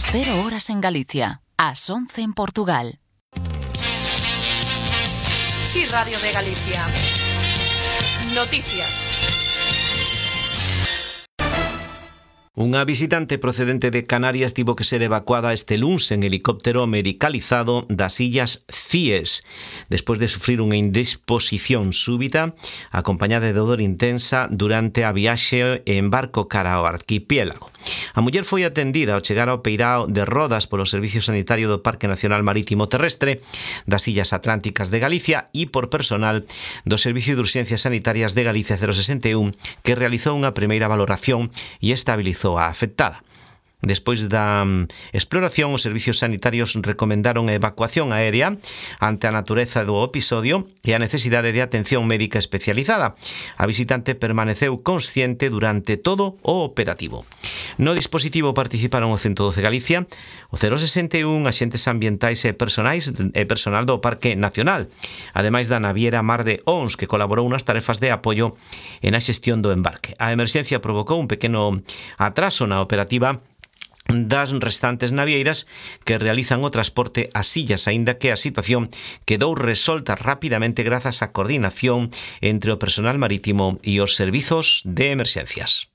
0 horas en Galicia, ás 11 en Portugal. Sí, Radio de Galicia. Noticias. Unha visitante procedente de Canarias tivo que ser evacuada este luns en helicóptero medicalizado das illas Cíes, despois de sufrir unha indisposición súbita acompañada de dor intensa durante a viaxe en barco cara ao arquipiélago. A muller foi atendida ao chegar ao peirao de Rodas polo Servicio Sanitario do Parque Nacional Marítimo Terrestre das Illas Atlánticas de Galicia e por personal do Servicio de Urxencias Sanitarias de Galicia 061, que realizou unha primeira valoración e estabilizou a afectada. Despois da exploración, os servicios sanitarios recomendaron a evacuación aérea ante a natureza do episodio e a necesidade de atención médica especializada. A visitante permaneceu consciente durante todo o operativo. No dispositivo participaron o 112 Galicia, o 061, axentes ambientais e personal do Parque Nacional, ademais da naviera Mar de Ons, que colaborou nas tarefas de apoio e na xestión do embarque. A emerxencia provocou un pequeno atraso na operativa das restantes navieiras que realizan o transporte ás illas, aínda que a situación quedou resolta rapidamente grazas á coordinación entre o personal marítimo e os servizos de emerxencias.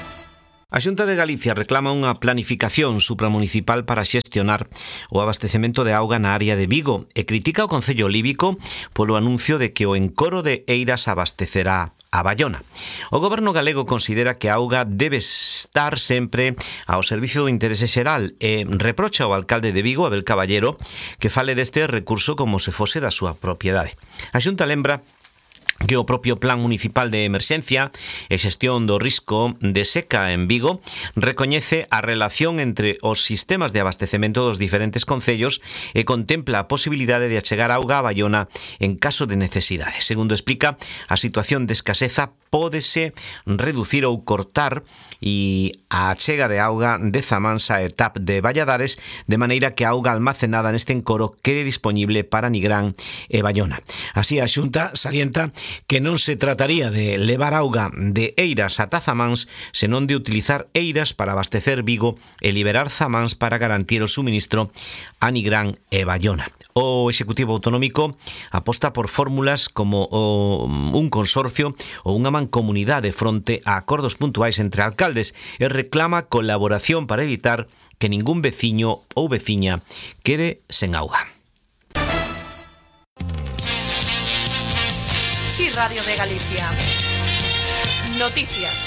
A Xunta de Galicia reclama unha planificación supramunicipal para xestionar o abastecemento de auga na área de Vigo e critica o Concello Líbico polo anuncio de que o encoro de Eiras abastecerá a Baiona. O goberno galego considera que a auga debe estar sempre ao servicio do interese xeral e reprocha ao alcalde de Vigo, Abel Caballero, que fale deste recurso como se fose da súa propiedade. A Xunta lembra que o propio Plan Municipal de Emerxencia e Xestión do Risco de Seca en Vigo recoñece a relación entre os sistemas de abastecemento dos diferentes concellos e contempla a posibilidade de achegar auga a Baiona en caso de necesidade. Segundo explica, a situación de escaseza pódese reducir ou cortar e a achega de auga de Zamansa e TAP de Valladares, de maneira que a auga almacenada neste encoro quede disponible para Nigrán e Baiona. Así, a Xunta salienta que non se trataría de levar auga de Eiras ata Zamáns, senón de utilizar Eiras para abastecer Vigo e liberar Zamáns para garantir o suministro a Nigrán e Baiona. O Executivo Autonómico aposta por fórmulas como un consorcio ou unha mancomunidade fronte a acordos puntuais entre alcaldes e reclama colaboración para evitar que ningún veciño ou veciña quede sen auga. Sí, Radio de Galicia. Noticias.